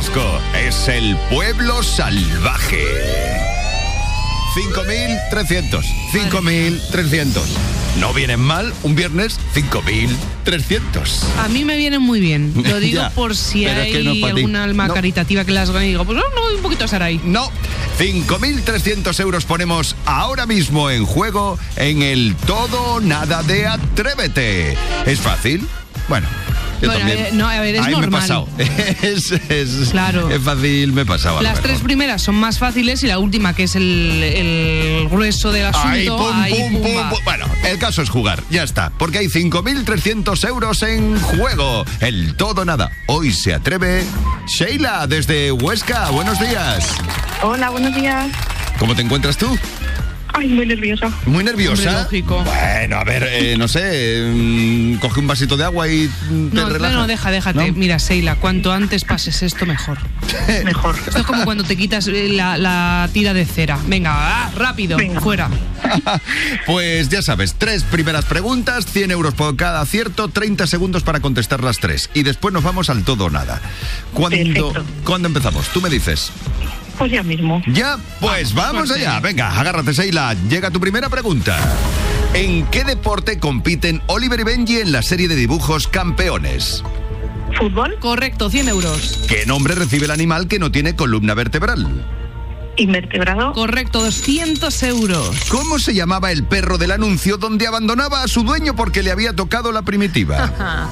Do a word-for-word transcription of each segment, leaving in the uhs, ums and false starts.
conozco. Es el pueblo salvaje. cinco mil trescientos. cinco mil trescientos. No vienen mal un viernes cinco mil trescientos. A mí me vienen muy bien. Lo digo Ya, por si pero hay es que no es para ti. alguna alma No. caritativa que las gane y digo, pues no, no, un poquito a Saray. No, cinco mil trescientos euros ponemos ahora mismo en juego en el todo o nada de Atrévete. ¿Es fácil? Bueno, yo Bueno, también. eh, no, a ver, es Ahí normal. me he pasado. Es, es, Claro. es fácil, me he pasado. a lo Las tres mejor. primeras son más fáciles y la última, que es el, el grueso del asunto, Ahí, pum, ahí, pum, pum, pumba. pum. Bueno, el caso es jugar, ya está. Porque hay cinco mil trescientos euros en juego. El todo o nada. Hoy se atreve Sheila desde Huesca. Buenos días. Hola, buenos días. ¿Cómo te encuentras tú? Ay, muy nerviosa. Muy nerviosa. Hombre, lógico. Bueno, a ver, eh, no sé, mm, coge un vasito de agua y mm, te No, relajas. no, deja, déjate. ¿No? Mira, Sheila, cuanto antes pases esto, mejor. Mejor. Esto es como cuando te quitas eh, la, la tira de cera. Venga, ah, rápido, Venga. fuera. Pues ya sabes, tres primeras preguntas, cien euros por cada acierto, treinta segundos para contestar las tres. Y después nos vamos al todo o nada. ¿Cuándo, Perfecto. ¿cuándo empezamos? Tú me dices. Pues ya mismo. Ya, pues vamos fuerte. allá. Venga, agárrate, Sheila. Llega tu primera pregunta. ¿En qué deporte compiten Oliver y Benji en la serie de dibujos Campeones? Fútbol, Correcto, cien euros. ¿Qué nombre recibe el animal que no tiene columna vertebral? invertebrado, Correcto, doscientos euros. ¿Cómo se llamaba el perro del anuncio donde abandonaba a su dueño porque le había tocado la primitiva? Ah,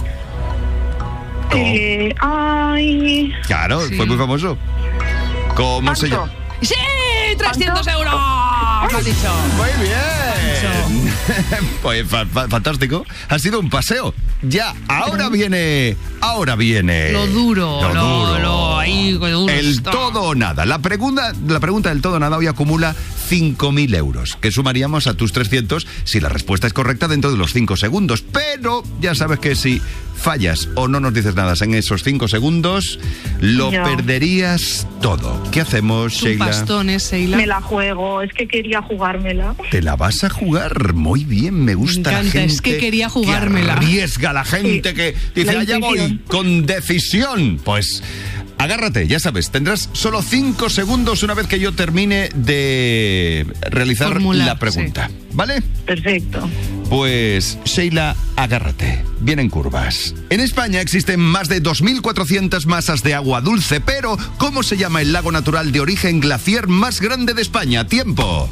eh, ay, Claro, Sí. fue muy famoso. ¿Cómo se Pancho. llama? ¡Sí! ¡trescientos euros! Lo has dicho. Muy bien. Pues fa- fa- fantástico. Ha sido un paseo. Ya, ahora viene. Ahora viene. Lo duro, Lo lo, duro. lo- ahí, lo duro El está. todo o nada. La pregunta, la pregunta del todo o nada hoy acumula cinco mil euros, que sumaríamos a tus trescientos si la respuesta es correcta dentro de los cinco segundos. Pero ya sabes que si fallas o no nos dices nada en esos cinco segundos, lo Ya. perderías todo. ¿Qué hacemos, Es un Sheila? pastón, ¿eh, Sheila? me la juego. Es que quería jugármela. Te la vas a jugar muy bien, me gusta Me la encanta, gente es que quería jugármela. que arriesga, la gente Sí, que dice, la allá voy, intuición. con decisión. Pues agárrate, ya sabes, tendrás solo cinco segundos una vez que yo termine de realizar Formular, la pregunta, ¿vale? Perfecto. Pues, Sheila, agárrate. Vienen curvas. En España existen más de dos mil cuatrocientas masas de agua dulce, pero ¿cómo se llama el lago natural de origen glaciar más grande de España? Tiempo.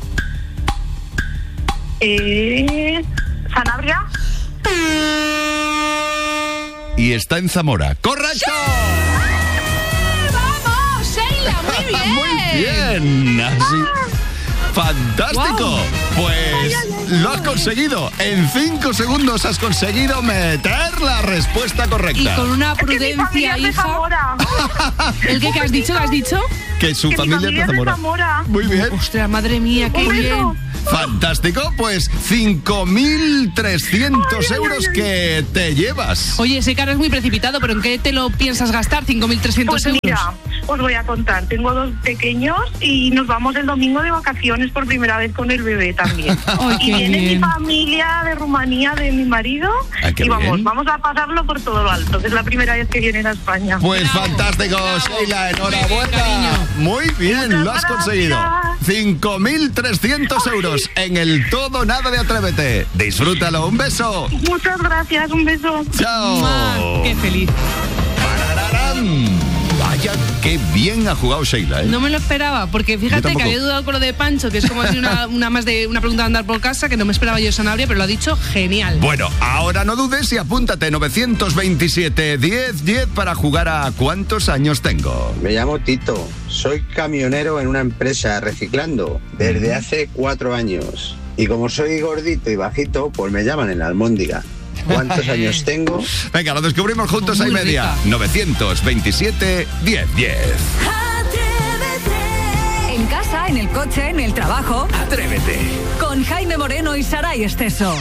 Eh, Sanabria, Y está en Zamora. ¡Correcto! ¡Vamos, Sheila! ¡Muy bien! Muy bien. Así. ¡Fantástico! Guau. Pues lo has conseguido. En cinco segundos has conseguido meter la respuesta Y correcta. con una es que mi familia prudencia, es de hija. Zamora. ¿El qué, qué has dicho? ¿Qué has dicho? Que su Que mi familia es familia de es de Zamora. Zamora. Muy bien. Ostras, madre mía, qué Un beso. bien. Fantástico. Pues cinco mil trescientos euros que te llevas. Oye, ese carro es muy precipitado, pero ¿en qué te lo piensas gastar? cinco mil trescientos Pues euros. mira, os voy a contar. Tengo dos pequeños y nos vamos el domingo de vacaciones por primera vez con el bebé también. Ay, y qué viene bien. mi familia de Rumanía, de mi marido. Ay, qué y vamos, bien. vamos a pasarlo por todo lo alto, que es la primera vez que vienen a España. Pues Bravo, fantástico, bravo. Sheila, Muy bien, enhorabuena. cariño. Muy bien, Muchas lo has gracias. conseguido. cinco mil trescientos euros en el todo nada de Atrévete. Disfrútalo, un beso. Muchas gracias, un beso. Chao. Ma, qué feliz. Parararán. Vaya, qué bien ha jugado Sheila, ¿eh? No me lo esperaba, porque Yo fíjate que tampoco. había dudado con lo de Pancho, que es como así una, una más de una pregunta de andar por casa, que no me esperaba yo Sanabria, pero lo ha dicho genial. Bueno, ahora no dudes y apúntate novecientos veintisiete diez diez para jugar a ¿cuántos años tengo? Me llamo Tito, soy camionero en una empresa reciclando desde hace cuatro años. Y como soy gordito y bajito, pues me llaman en la almóndiga. ¿Cuántos años tengo? Venga, lo descubrimos juntos Muy a y media. rica. novecientos veintisiete diez diez. En casa, en el coche, en el trabajo. Atrévete. Con Jaime Moreno y Saray Esteso.